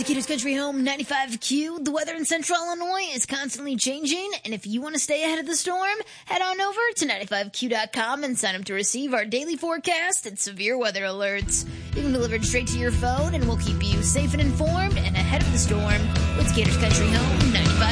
the Gators Country Home 95Q. The weather in central Illinois is constantly changing, and if you want to stay ahead of the storm, head on over to 95Q.com and sign up to receive our daily forecast and severe weather alerts. You can deliver it straight to your phone, and we'll keep you safe and informed and ahead of the storm with Gators Country Home 95Q.